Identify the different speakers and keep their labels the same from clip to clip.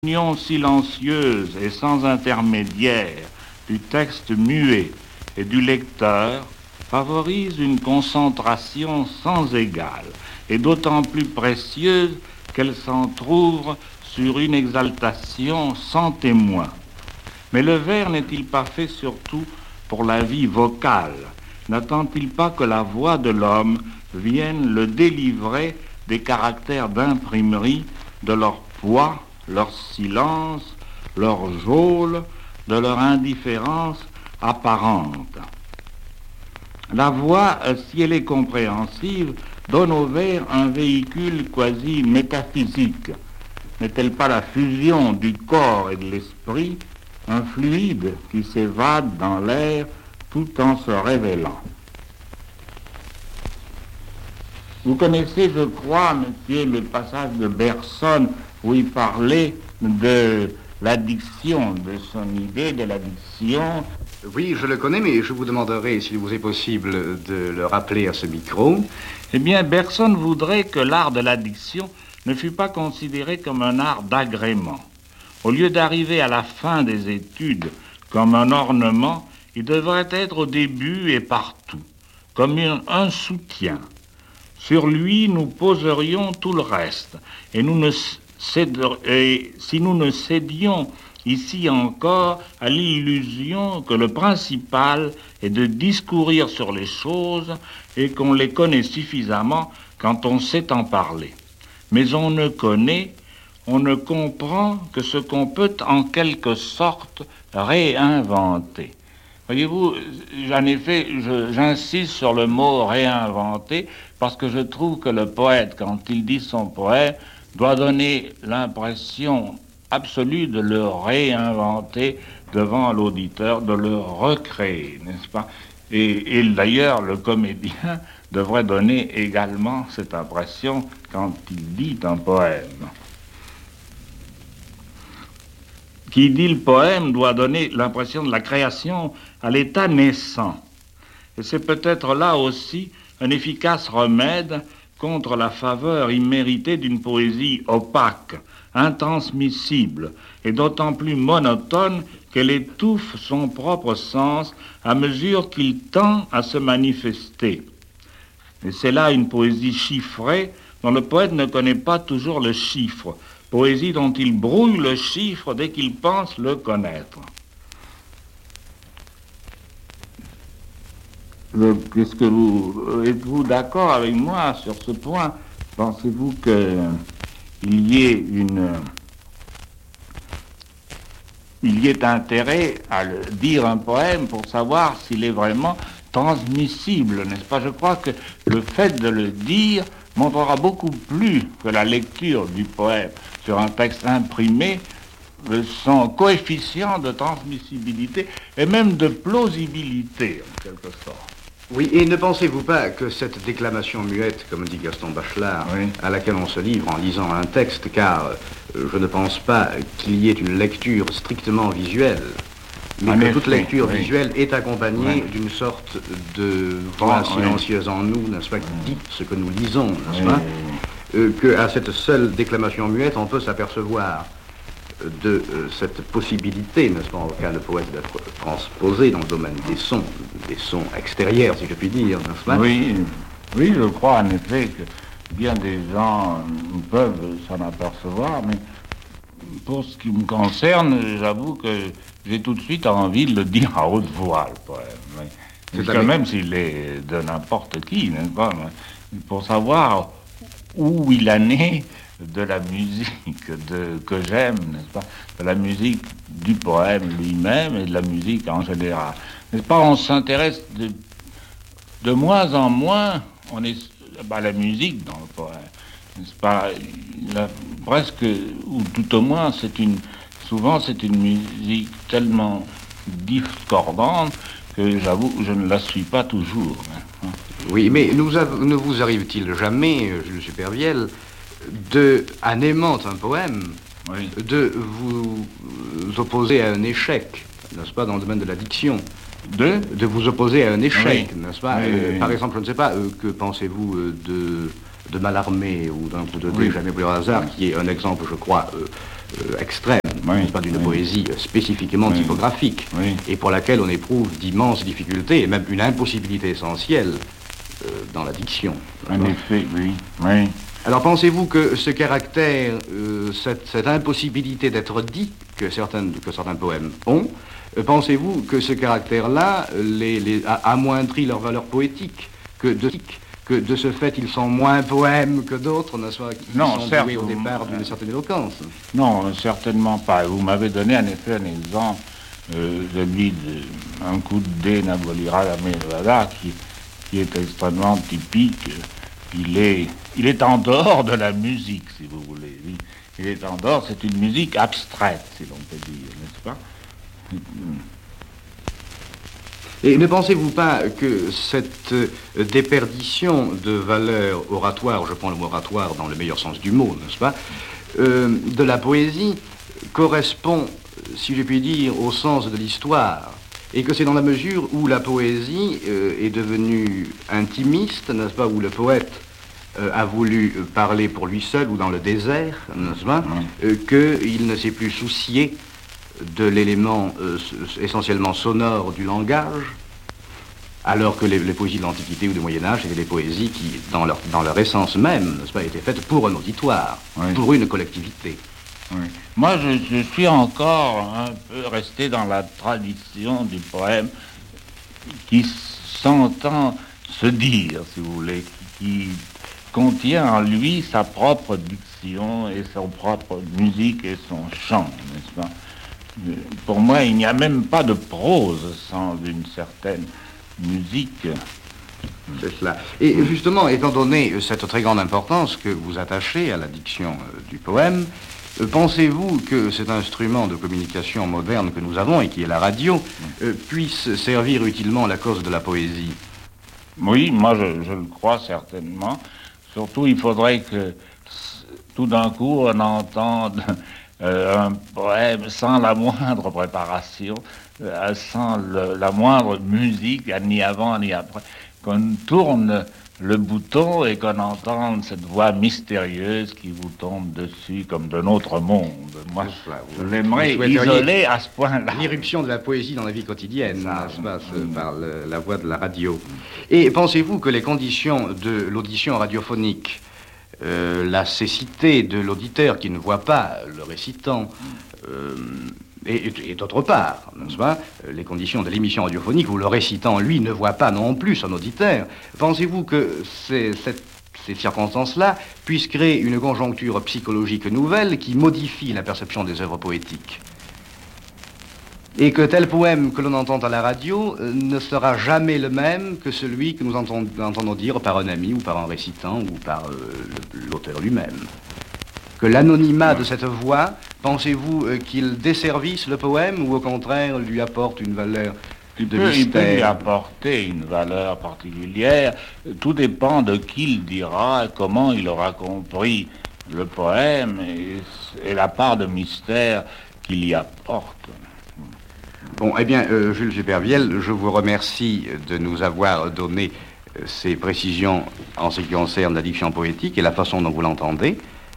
Speaker 1: L'union silencieuse et sans intermédiaire du texte muet et du lecteur favorise une concentration sans égale et d'autant plus précieuse qu'elle s'entrouvre sur une exaltation sans témoin. Mais le vers n'est-il pas fait surtout pour la vie vocale? N'attend-il pas que la voix de l'homme vienne le délivrer des caractères d'imprimerie, de leur poids, leur silence, leur geôle, de leur indifférence apparente? La voix, si elle est compréhensive, donne au vers un véhicule quasi métaphysique. N'est-elle pas la fusion du corps et de l'esprit, un fluide qui s'évade dans l'air tout en se révélant? Vous connaissez, je crois, monsieur, le passage de Bergson où il parlait de l'addiction, de son idée de l'addiction.
Speaker 2: Oui, je le connais, mais je vous demanderai, s'il vous est possible, de le rappeler à ce micro.
Speaker 1: Eh bien, Bergson voudrait que l'art de l'addiction ne fût pas considéré comme un art d'agrément. Au lieu d'arriver à la fin des études comme un ornement, il devrait être au début et partout, comme un soutien. Sur lui, nous poserions tout le reste, et si nous ne cédions ici encore à l'illusion que le principal est de discourir sur les choses et qu'on les connaît suffisamment quand on sait en parler. Mais on ne connaît, on ne comprend que ce qu'on peut en quelque sorte réinventer. Voyez-vous, j'insiste sur le mot réinventer parce que je trouve que le poète, quand il dit son poème, doit donner l'impression absolue de le réinventer devant l'auditeur, de le recréer, n'est-ce pas? Et d'ailleurs, le comédien devrait donner également cette impression quand il dit un poème. Qui dit le poème doit donner l'impression de la création à l'état naissant. Et c'est peut-être là aussi un efficace remède contre la faveur imméritée d'une poésie opaque, intransmissible et d'autant plus monotone qu'elle étouffe son propre sens à mesure qu'il tend à se manifester. Et c'est là une poésie chiffrée dont le poète ne connaît pas toujours le chiffre, poésie dont il brouille le chiffre dès qu'il pense le connaître. Êtes-vous d'accord avec moi sur ce point? Pensez-vous qu'il y ait intérêt à dire un poème pour savoir s'il est vraiment transmissible, n'est-ce pas? Je crois que le fait de le dire montrera beaucoup plus que la lecture du poème sur un texte imprimé son coefficient de transmissibilité et même de plausibilité, en quelque sorte.
Speaker 2: Oui, et ne pensez-vous pas que cette déclamation muette, comme dit Gaston Bachelard, oui, à laquelle on se livre en lisant un texte, car je ne pense pas qu'il y ait une lecture strictement visuelle, mais que toute lecture visuelle est accompagnée d'une sorte de voix silencieuse en nous, n'est-ce pas, qui dit ce que nous lisons, n'est-ce pas, qu'à cette seule déclamation muette, on peut s'apercevoir de cette possibilité, n'est-ce pas, en cas de poète, d'être transposé dans le domaine des sons extérieurs, si je puis dire, n'est-ce pas?
Speaker 1: Oui, oui, je crois en effet que bien des gens peuvent s'en apercevoir, mais pour ce qui me concerne, j'avoue que j'ai tout de suite envie de le dire à haute voix, le poème. Parce que même s'il est de n'importe qui, n'est-ce pas, pour savoir où il en est de la musique que j'aime, n'est-ce pas, de la musique du poème lui-même et de la musique en général. N'est-ce pas, on s'intéresse de moins en moins à la musique dans le poème, n'est-ce pas, presque, ou tout au moins, souvent c'est une musique tellement discordante que j'avoue, je ne la suis pas toujours. Hein.
Speaker 2: Oui, mais ne vous arrive-t-il jamais, Jules Supervielle, en aimant un poème, oui, de vous opposer à un échec, n'est-ce pas, dans le domaine de la diction, de vous opposer à un échec, oui, n'est-ce pas, oui, par exemple, je ne sais pas, que pensez-vous de Mallarmé ou d'un coup de dé jamais plus au hasard, qui est un exemple, je crois, extrême, pas d'une poésie spécifiquement typographique, et pour laquelle on éprouve d'immenses difficultés, et même une impossibilité essentielle dans la diction.
Speaker 1: En effet, oui.
Speaker 2: Alors pensez-vous que ce caractère, cette impossibilité d'être dit que certains poèmes ont, pensez-vous que ce caractère-là a amoindri leur valeur poétique, que de ce fait ils sont moins poèmes que d'autres, n'est-ce pas, qui sont doués au départ d'une certaine éloquence?
Speaker 1: Non, certainement pas. Vous m'avez donné en effet un exemple, celui d'un coup de dé n'abolira la Nevada, qui est extrêmement typique. Il est en dehors de la musique, si vous voulez. Il est en dehors, c'est une musique abstraite, si l'on peut dire, n'est-ce pas?
Speaker 2: Et ne pensez-vous pas que cette déperdition de valeur oratoire, je prends le mot oratoire dans le meilleur sens du mot, n'est-ce pas, de la poésie correspond, si je puis dire, au sens de l'histoire, et que c'est dans la mesure où la poésie est devenue intimiste, n'est-ce pas, où le poète a voulu parler pour lui seul ou dans le désert, n'est-ce pas, qu'il ne s'est plus soucié de l'élément essentiellement sonore du langage, alors que les poésies de l'Antiquité ou du Moyen-Âge étaient des poésies qui, dans leur essence même, n'est-ce pas, étaient faites pour un auditoire, pour une collectivité.
Speaker 1: Oui. Moi, je suis encore un peu resté dans la tradition du poème qui s'entend se dire, si vous voulez, qui contient en lui sa propre diction et son propre musique et son chant, n'est-ce pas? Pour moi, il n'y a même pas de prose sans une certaine musique.
Speaker 2: C'est cela. Et justement, étant donné cette très grande importance que vous attachez à la diction du poème, pensez-vous que cet instrument de communication moderne que nous avons et qui est la radio puisse servir utilement la cause de la poésie?
Speaker 1: Oui, moi je le crois certainement. Surtout, il faudrait que tout d'un coup on entende un poème sans la moindre préparation, sans la moindre musique, ni avant ni après, qu'on tourne le bouton et qu'on entende cette voix mystérieuse qui vous tombe dessus comme d'un autre monde. Moi, je l'aimerais isolé à ce point-là.
Speaker 2: L'irruption de la poésie dans la vie quotidienne, n'est-ce pas, par la voix de la radio. Et pensez-vous que les conditions de l'audition radiophonique, la cécité de l'auditeur qui ne voit pas le récitant, et d'autre part, n'est-ce pas, les conditions de l'émission radiophonique où le récitant, lui, ne voit pas non plus son auditeur, pensez-vous que ces circonstances-là puissent créer une conjoncture psychologique nouvelle qui modifie la perception des œuvres poétiques? Et que tel poème que l'on entend à la radio ne sera jamais le même que celui que nous entendons dire par un ami ou par un récitant ou par l'auteur lui-même. Que l'anonymat de cette voix, pensez-vous qu'il desservisse le poème ou au contraire lui apporte une valeur de mystère?
Speaker 1: Il peut lui apporter une valeur particulière. Tout dépend de qui il dira, comment il aura compris le poème et la part de mystère qu'il y apporte.
Speaker 2: Bon, eh bien, Jules Supervielle, je vous remercie de nous avoir donné ces précisions en ce qui concerne la diction poétique et la façon dont vous l'entendez.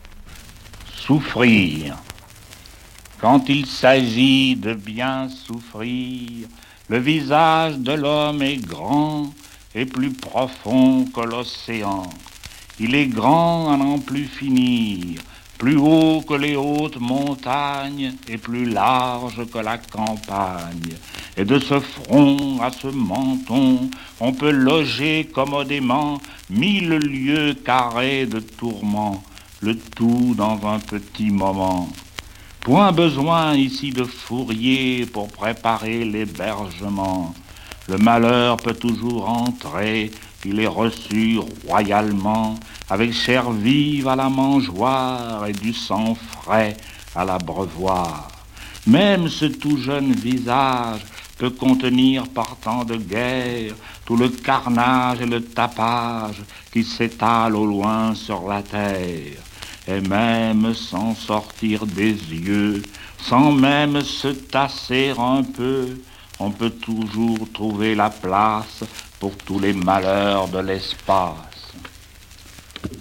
Speaker 1: Souffrir. Quand il s'agit de bien souffrir, le visage de l'homme est grand et plus profond que l'océan. Il est grand à n'en plus finir, plus haut que les hautes montagnes et plus large que la campagne. Et de ce front à ce menton, on peut loger commodément 1000 lieues carrées de tourments, le tout dans un petit moment. Point besoin ici de fourrier pour préparer l'hébergement. Le malheur peut toujours entrer, il est reçu royalement, avec chair vive à la mangeoire et du sang frais à l'abreuvoir. Même ce tout jeune visage peut contenir par temps de guerre tout le carnage et le tapage qui s'étale au loin sur la terre. Et même sans sortir des yeux, sans même se tasser un peu, on peut toujours trouver la place pour tous les malheurs de l'espace.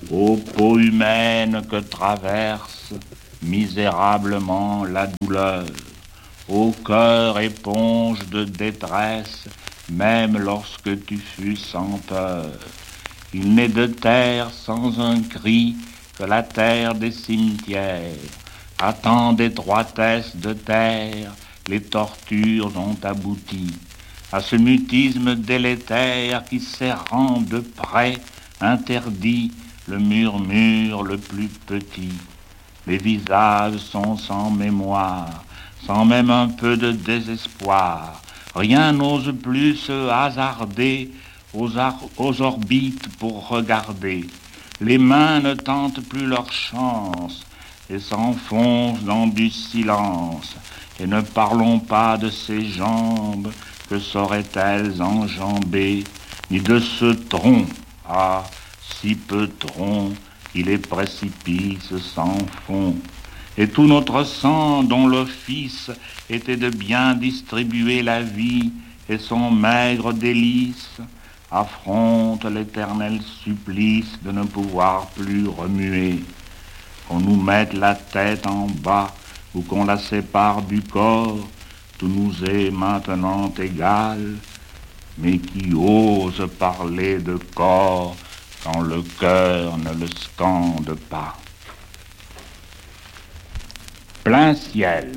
Speaker 1: Ô peau humaine que traverse misérablement la douleur, ô cœur éponge de détresse, même lorsque tu fus sans peur. Il n'est de terre sans un cri que la terre des cimetières. À tant d'étroitesse de terre, les tortures ont abouti à ce mutisme délétère qui, serrant de près, interdit le murmure le plus petit. Les visages sont sans mémoire, sans même un peu de désespoir. Rien n'ose plus se hasarder aux orbites pour regarder. Les mains ne tentent plus leur chance et s'enfoncent dans du silence. Et ne parlons pas de ces jambes que sauraient-elles enjamber, ni de ce tronc, ah, si peu tronc, qui les précipices sans fond. Et tout notre sang dont l'office était de bien distribuer la vie et son maigre délice, affronte l'éternel supplice de ne pouvoir plus remuer. Qu'on nous mette la tête en bas ou qu'on la sépare du corps, tout nous est maintenant égal, mais qui ose parler de corps quand le cœur ne le scande pas. Plein ciel.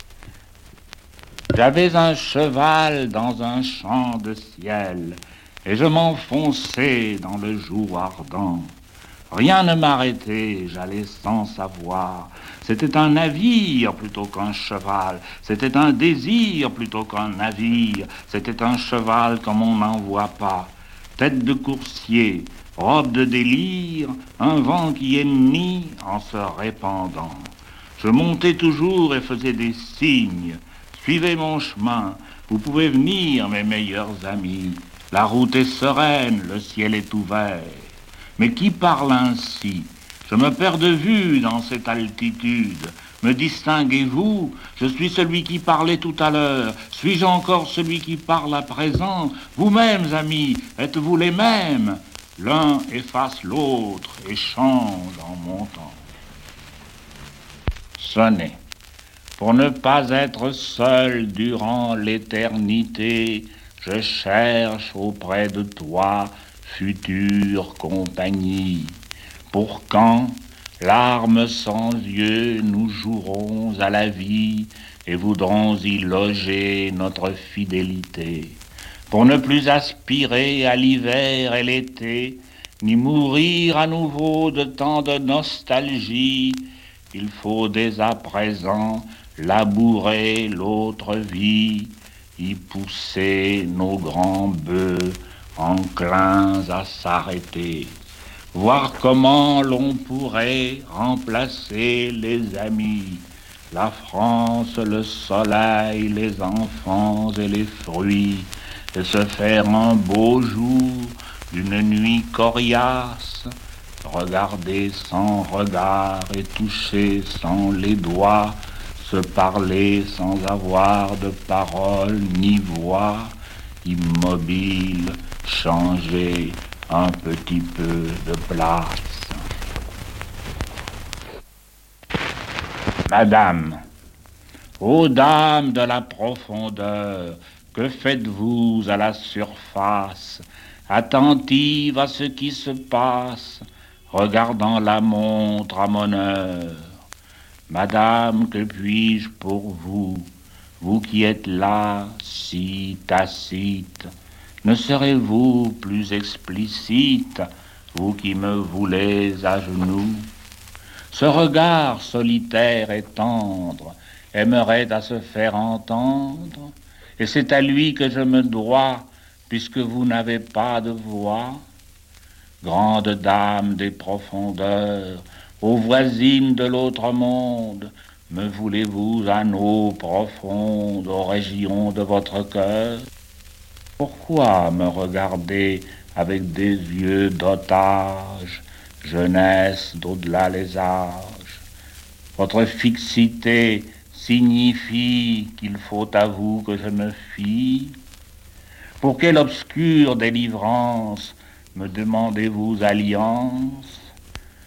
Speaker 1: J'avais un cheval dans un champ de ciel, et je m'enfonçais dans le jour ardent. Rien ne m'arrêtait, j'allais sans savoir. C'était un navire plutôt qu'un cheval. C'était un désir plutôt qu'un navire. C'était un cheval comme on n'en voit pas. Tête de coursier, robe de délire, un vent qui hennit en se répandant. Je montais toujours et faisais des signes. Suivez mon chemin, vous pouvez venir, mes meilleurs amis. La route est sereine, le ciel est ouvert. Mais qui parle ainsi? Je me perds de vue dans cette altitude. Me distinguez-vous? Je suis celui qui parlait tout à l'heure. Suis-je encore celui qui parle à présent? Vous-mêmes, amis, êtes-vous les mêmes? L'un efface l'autre et change en montant. Sonnez. Pour ne pas être seul durant l'éternité, je cherche auprès de toi future compagnie. Pour quand, larmes sans yeux, nous jouerons à la vie et voudrons y loger notre fidélité. Pour ne plus aspirer à l'hiver et l'été, ni mourir à nouveau de tant de nostalgie, il faut dès à présent labourer l'autre vie, y pousser nos grands bœufs enclins à s'arrêter, voir comment l'on pourrait remplacer les amis, la France, le soleil, les enfants et les fruits, et se faire un beau jour d'une nuit coriace, regarder sans regard et toucher sans les doigts, se parler sans avoir de parole ni voix, immobile, changer un petit peu de place. Madame, ô dame de la profondeur, que faites-vous à la surface, attentive à ce qui se passe, regardant la montre à mon heure? Madame, que puis-je pour vous, vous qui êtes là, si tacite? Ne serez-vous plus explicite, vous qui me voulez à genoux? Ce regard solitaire et tendre aimerait à se faire entendre, et c'est à lui que je me dois, puisque vous n'avez pas de voix. Grande dame des profondeurs, ô voisine de l'autre monde, me voulez-vous à eaux profondes, aux régions de votre cœur? Pourquoi me regarder avec des yeux d'otage, jeunesse d'au-delà les âges? Votre fixité signifie qu'il faut à vous que je me fie? Pour quelle obscure délivrance me demandez-vous alliance?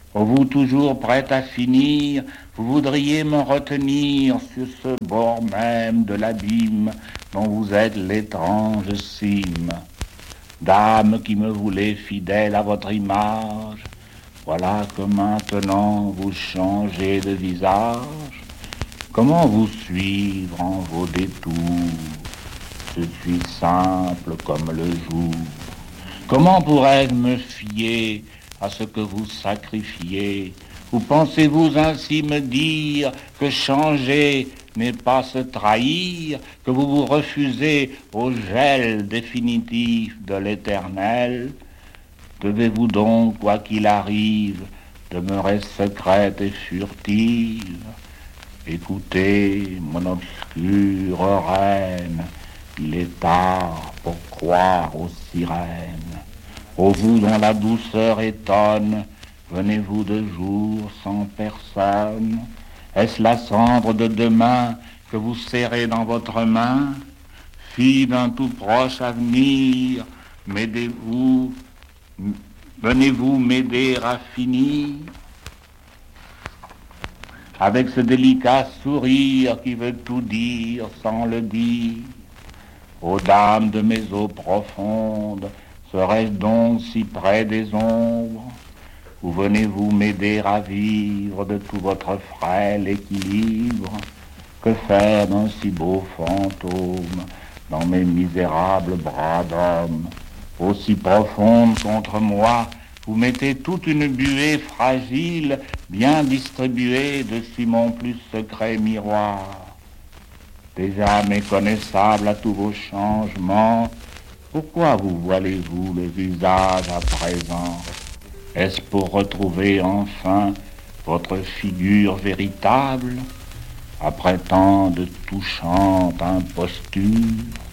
Speaker 1: Oh, vous toujours prête à finir, vous voudriez me retenir sur ce bord même de l'abîme dont vous êtes l'étrange cime. Dame qui me voulez fidèle à votre image, voilà que maintenant vous changez de visage. Comment vous suivre en vos détours? Je suis simple comme le jour. Comment pourrais-je me fier à ce que vous sacrifiez? Ou pensez-vous ainsi me dire que changer n'est pas se trahir, que vous vous refusez au gel définitif de l'éternel? Devez-vous donc, quoi qu'il arrive, demeurer secrète et furtive? Écoutez, mon obscure reine, il est tard pour croire aux sirènes. Ô vous dont la douceur étonne, venez-vous de jour sans personne? Est-ce la cendre de demain que vous serrez dans votre main? Fille d'un tout proche avenir, m'aidez-vous, venez-vous m'aider à finir? Avec ce délicat sourire qui veut tout dire sans le dire. Ô dame de mes eaux profondes, serais-je donc si près des ombres? Ou venez-vous m'aider à vivre de tout votre frêle équilibre? Que faire d'un si beau fantôme dans mes misérables bras d'homme? Aussi profonde contre moi, vous mettez toute une buée fragile, bien distribuée dessus mon plus secret miroir. Déjà méconnaissable à tous vos changements, pourquoi vous voilez-vous le visage à présent? Est-ce pour retrouver enfin votre figure véritable, après tant de touchantes impostures?